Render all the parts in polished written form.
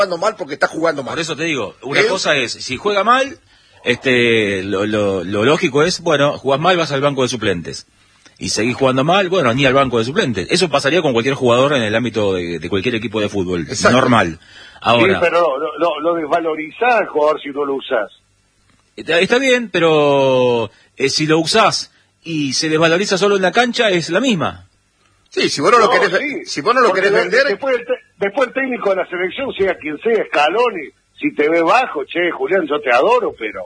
jugando mal porque está jugando mal. Por eso te digo, una cosa es, si juega mal, lo lógico es, bueno, jugás mal, vas al banco de suplentes. Y seguís jugando mal, bueno, ni al banco de suplentes. Eso pasaría con cualquier jugador en el ámbito de cualquier equipo de fútbol. Exacto. Normal. Ahora, sí, pero lo desvalorizás al jugador si no lo usás. Está bien, pero si lo usás y se desvaloriza solo en la cancha, es la misma. Sí, si vos no lo querés, sí, si vos no lo querés vender... Después el técnico de la selección, sea quien sea, Scaloni, si te ve bajo, che, Julián, yo te adoro, pero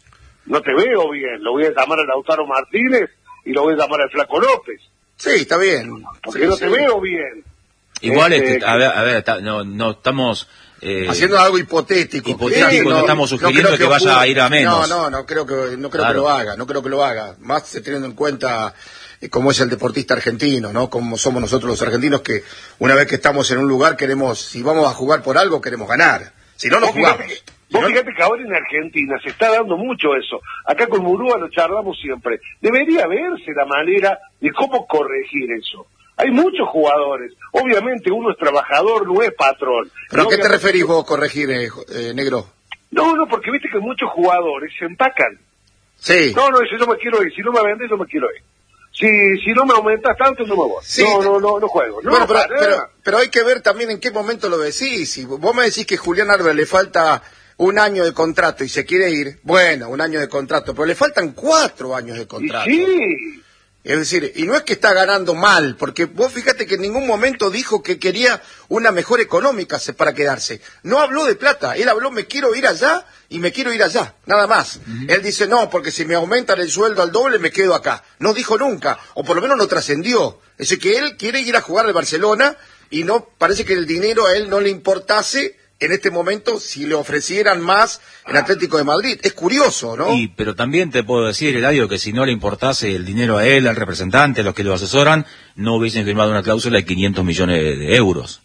no te veo bien. Lo voy a llamar a Lautaro Martínez y lo voy a llamar al Flaco López. Sí, está bien. Porque no te veo bien. Igual, a ver, no estamos... haciendo algo hipotético. Sí, no estamos sugiriendo que vaya a ir a menos. No creo que lo haga. No creo que lo haga. Más teniendo en cuenta cómo es el deportista argentino, ¿no? Como somos nosotros los argentinos, que una vez que estamos en un lugar queremos, si vamos a jugar por algo, queremos ganar. Si no, no jugamos. Fíjate que ahora en Argentina se está dando mucho eso. Acá con Murúa lo charlamos siempre. Debería verse la manera de cómo corregir eso. Hay muchos jugadores. Obviamente uno es trabajador, no es patrón. ¿Pero a qué te referís vos, corregir, negro? No, porque viste que muchos jugadores se empacan. Sí. No, yo me quiero ir. Si no me vendes, yo me quiero ir. Si no me aumentas tanto, no me voy. Sí. No juego. No, bueno, pero hay que ver también en qué momento lo decís. Si vos me decís que Julián Álvarez le falta un año de contrato y se quiere ir, bueno, un año de contrato, pero le faltan 4 años de contrato. Y sí. Es decir, y no es que está ganando mal, porque vos fíjate que en ningún momento dijo que quería una mejor económica para quedarse. No habló de plata, él habló me quiero ir allá y me quiero ir allá, nada más. Él dice no, porque si me aumentan el sueldo al doble me quedo acá. No dijo nunca, o por lo menos no trascendió. Es decir, que él quiere ir a jugar al Barcelona y no parece que el dinero a él no le importase en este momento si le ofrecieran más en Atlético de Madrid. Es curioso, ¿no? Pero también te puedo decir, Eladio, que si no le importase el dinero a él, al representante, a los que lo asesoran, no hubiesen firmado una cláusula de 500 millones de euros.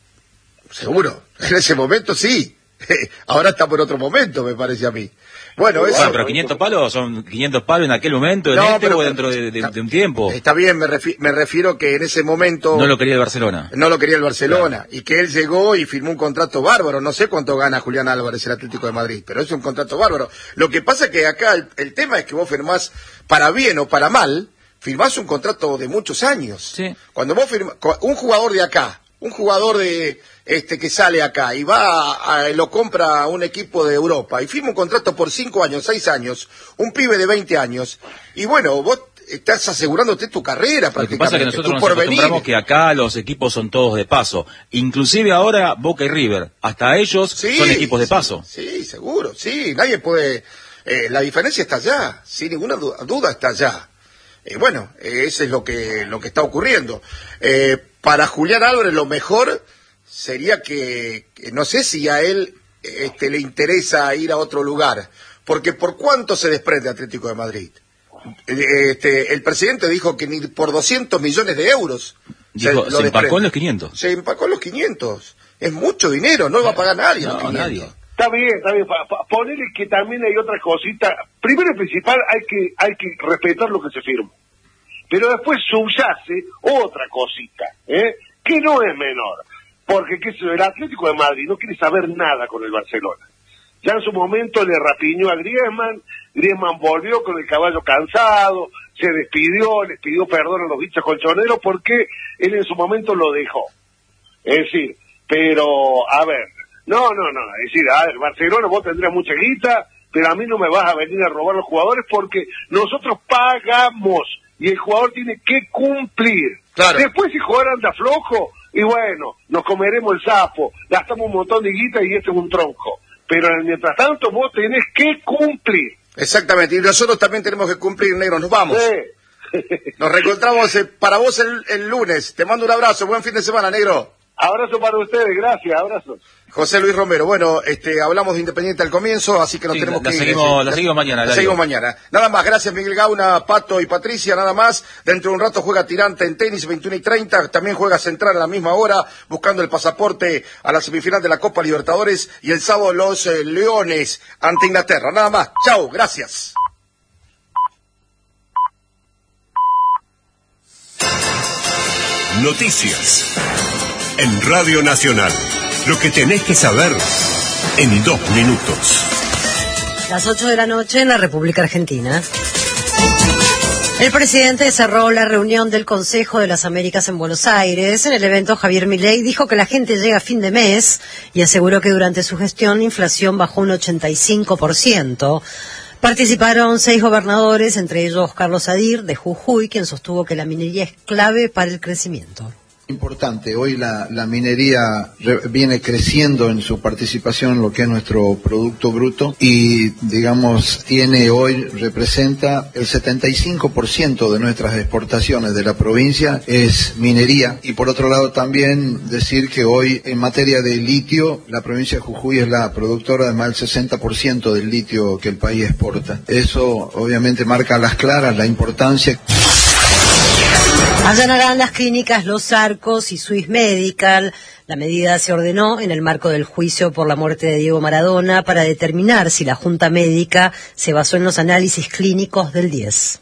Seguro, en ese momento sí. Ahora está por otro momento, me parece a mí. Bueno, eso... pero 500 palos son 500 palos en aquel momento, o dentro de un tiempo. Está bien, me refiero que en ese momento... No lo quería el Barcelona. No lo quería el Barcelona. Claro. Y que él llegó y firmó un contrato bárbaro. No sé cuánto gana Julián Álvarez, el Atlético de Madrid, pero es un contrato bárbaro. Lo que pasa es que acá el tema es que vos firmás, para bien o para mal, firmás un contrato de muchos años. Sí. Cuando vos firmás, un jugador de acá, un jugador de que sale acá y lo compra un equipo de Europa y firma un contrato por 5 años, 6 años, un pibe de 20 años, y bueno, vos estás asegurándote tu carrera prácticamente. Lo que pasa es que nosotros nos acostumbramos que acá los equipos son todos de paso, inclusive ahora Boca y River, hasta ellos son equipos de paso. Sí, seguro, sí, nadie puede, la diferencia está allá, sin ninguna duda está allá. Bueno, eso es lo que está ocurriendo. Para Julián Álvarez lo mejor sería que no sé si a él le interesa ir a otro lugar, porque ¿por cuánto se desprende Atlético de Madrid? El presidente dijo que ni por 200 millones de euros se empacó en los 500. Se empacó en los 500. Es mucho dinero, no lo va a pagar nadie. No, nadie. Está bien. Ponele que también hay otra cosita. Primero y principal, hay que respetar lo que se firma. Pero después subyace otra cosita, que no es menor. Porque el Atlético de Madrid no quiere saber nada con el Barcelona. Ya en su momento le rapiñó a Griezmann volvió con el caballo cansado, se despidió, les pidió perdón a los bichos colchoneros porque él en su momento lo dejó. Es decir, pero, a ver, no, es decir, a ver, Barcelona vos tendrás mucha guita, pero a mí no me vas a venir a robar los jugadores porque nosotros pagamos y el jugador tiene que cumplir. Claro. Después si el jugador anda flojo, y bueno, nos comeremos el sapo, gastamos un montón de guita y este es un tronco. Pero mientras tanto vos tenés que cumplir. Exactamente, y nosotros también tenemos que cumplir, negro, nos vamos. Sí. Nos reencontramos para vos el lunes. Te mando un abrazo, buen fin de semana, negro. Abrazo para ustedes, gracias, abrazo. José Luis Romero, bueno, hablamos de Independiente al comienzo, así que nos tenemos que ir. La seguimos mañana. La seguimos mañana. Nada más, gracias Miguel Gauna, Pato y Patricia, nada más. Dentro de un rato juega Tirante en tenis, 21:30. También juega Central a la misma hora, buscando el pasaporte a la semifinal de la Copa Libertadores. Y el sábado los Leones ante Inglaterra. Nada más. Chau, gracias. Noticias en Radio Nacional. Lo que tenés que saber en 2 minutos. Las 8 de la noche en la República Argentina. El presidente cerró la reunión del Consejo de las Américas en Buenos Aires. En el evento, Javier Milei dijo que la gente llega a fin de mes y aseguró que durante su gestión la inflación bajó un 85%. Participaron 6 gobernadores, entre ellos Carlos Adir, de Jujuy, quien sostuvo que la minería es clave para el crecimiento. Importante, hoy la minería viene creciendo en su participación en lo que es nuestro Producto Bruto y, digamos, representa el 75% de nuestras exportaciones de la provincia es minería. Y por otro lado también decir que hoy en materia de litio, la provincia de Jujuy es la productora de más del 60% del litio que el país exporta. Eso obviamente marca a las claras la importancia. Allanarán las clínicas Los Arcos y Swiss Medical. La medida se ordenó en el marco del juicio por la muerte de Diego Maradona para determinar si la Junta Médica se basó en los análisis clínicos del 10.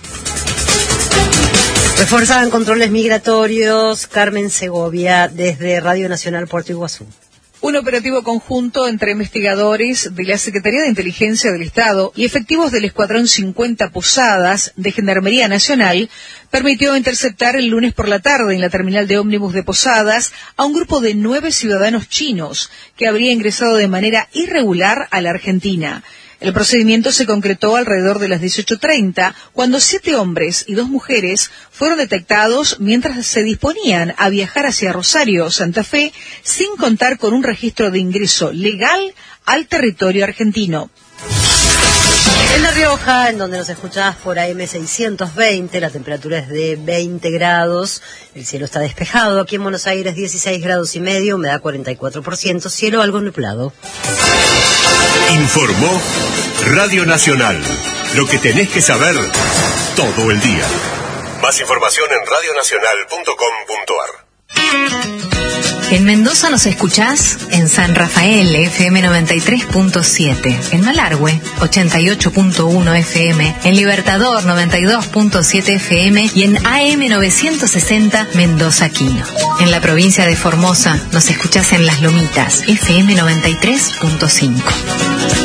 Reforzaban controles migratorios. Carmen Segovia, desde Radio Nacional Puerto Iguazú. Un operativo conjunto entre investigadores de la Secretaría de Inteligencia del Estado y efectivos del Escuadrón 50 Posadas de Gendarmería Nacional permitió interceptar el lunes por la tarde en la terminal de ómnibus de Posadas a un grupo de 9 ciudadanos chinos que habría ingresado de manera irregular a la Argentina. El procedimiento se concretó alrededor de las 18:30, cuando 7 hombres y 2 mujeres fueron detectados mientras se disponían a viajar hacia Rosario, Santa Fe, sin contar con un registro de ingreso legal al territorio argentino. En La Rioja, en donde nos escuchás por AM620, la temperatura es de 20 grados, el cielo está despejado. Aquí en Buenos Aires 16 grados y medio, humedad 44%, cielo algo nublado. Informó Radio Nacional. Lo que tenés que saber todo el día. Más información en radionacional.com.ar. En Mendoza nos escuchás en San Rafael, FM 93.7, en Malargüe, 88.1 FM, en Libertador, 92.7 FM y en AM 960 Mendoza Quino. En la provincia de Formosa nos escuchás en Las Lomitas, FM 93.5.